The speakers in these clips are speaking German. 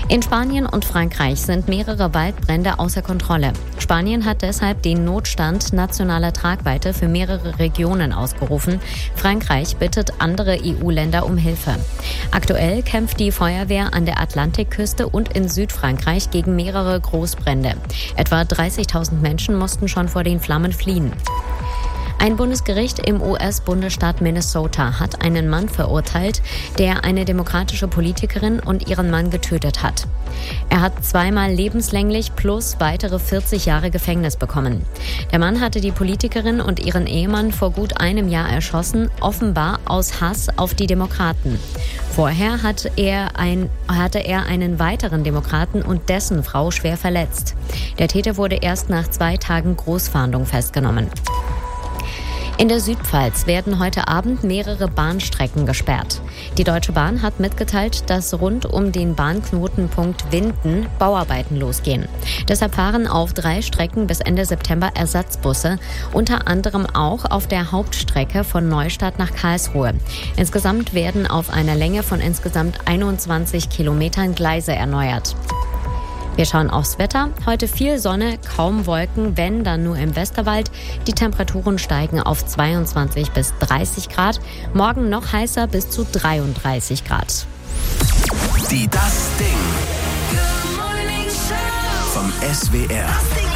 In Spanien und Frankreich sind mehrere Waldbrände außer Kontrolle. Spanien hat deshalb den Notstand nationaler Tragweite für mehrere Regionen ausgerufen. Frankreich bittet andere EU-Länder um Hilfe. Aktuell kämpft die Feuerwehr an der Atlantikküste und in Südfrankreich gegen mehrere Großbrände. Etwa 30.000 Menschen mussten schon vor den Flammen fliehen. Ein Bundesgericht im US-Bundesstaat Minnesota hat einen Mann verurteilt, der eine demokratische Politikerin und ihren Mann getötet hat. Er hat 2-mal lebenslänglich plus weitere 40 Jahre Gefängnis bekommen. Der Mann hatte die Politikerin und ihren Ehemann vor gut einem Jahr erschossen, offenbar aus Hass auf die Demokraten. Vorher hatte er einen weiteren Demokraten und dessen Frau schwer verletzt. Der Täter wurde erst nach 2 Tagen Großfahndung festgenommen. In der Südpfalz werden heute Abend mehrere Bahnstrecken gesperrt. Die Deutsche Bahn hat mitgeteilt, dass rund um den Bahnknotenpunkt Winden Bauarbeiten losgehen. Deshalb fahren auf 3 Strecken bis Ende September Ersatzbusse, unter anderem auch auf der Hauptstrecke von Neustadt nach Karlsruhe. Insgesamt werden auf einer Länge von insgesamt 21 Kilometern Gleise erneuert. Wir schauen aufs Wetter. Heute viel Sonne, kaum Wolken, wenn, dann nur im Westerwald. Die Temperaturen steigen auf 22 bis 30 Grad. Morgen noch heißer bis zu 33 Grad. Die Das Ding. Vom SWR.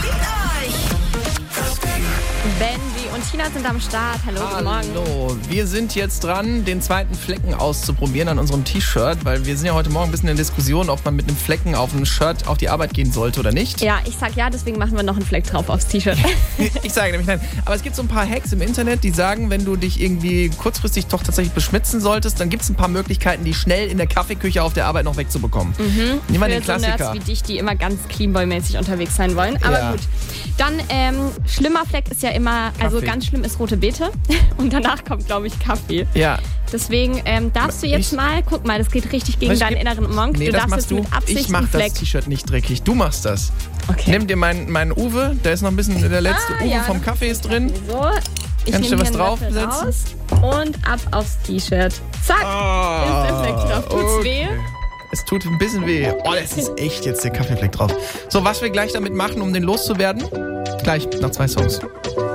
Benji und Tina sind am Start. Hallo, guten Morgen. Hallo, wir sind jetzt dran, den zweiten Flecken auszuprobieren an unserem T-Shirt, weil wir sind ja heute Morgen ein bisschen in der Diskussion, ob man mit einem Flecken auf einem Shirt auf die Arbeit gehen sollte oder nicht. Ja, ich sag ja, deswegen machen wir noch einen Fleck drauf aufs T-Shirt. Ich sage nämlich nein. Aber es gibt so ein paar Hacks im Internet, die sagen, wenn du dich irgendwie kurzfristig doch tatsächlich beschmitzen solltest, dann gibt es ein paar Möglichkeiten, die schnell in der Kaffeeküche auf der Arbeit noch wegzubekommen. Nimm mal den Klassiker. So Nerds wie dich, die immer ganz Cleanboy-mäßig unterwegs sein wollen. Aber Ja. gut. Dann, schlimmer Fleck ist ja immer, also Kaffee. ganz schlimm ist rote Beete. Und danach kommt, glaube ich, Kaffee. Ja. Deswegen darfst du jetzt mal, guck mal, das geht richtig gegen deinen inneren Monk. Nee, du das darfst machst jetzt du. mit Absicht Ich mach einen Fleck. das T-Shirt nicht dreckig. Du machst das. Okay. Nimm dir meinen Uwe, da ist noch ein bisschen, der letzte Uwe ja, vom Kaffee ist drin. So, ich Kannst du nehme was hier einen Löffel draufsetzen? raus und ab aufs T-Shirt. Zack, ist der Fleck drauf. Tut's weh? Es tut ein bisschen weh. Oh, das ist echt jetzt der Kaffeefleck drauf. So, was wir gleich damit machen, um den loszuwerden? Gleich nach 2 Songs.